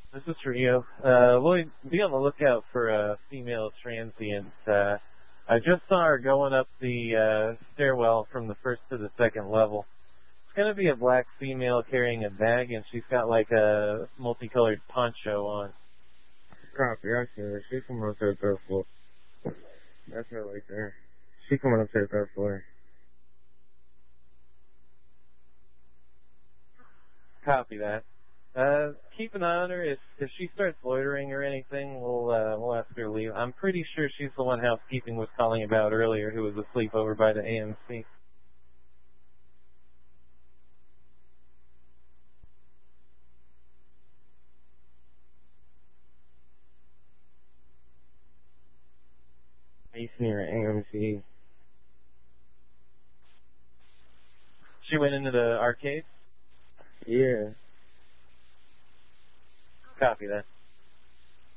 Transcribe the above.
This is Rio. Lloyd, be on the lookout for a female transient. I just saw her going up the stairwell from the first to the second level. It's going to be a black female carrying a bag, and she's got like a multicolored poncho on. Copy, I see her. She's coming up to the third floor. That's her right there. She's coming up to the third floor. Copy that. Keep an eye on her. If she starts loitering or anything, we'll ask her to leave. I'm pretty sure she's the one housekeeping was calling about earlier, who was asleep over by the AMC. He's near AMC. She went into the arcade? Yeah. Copy that.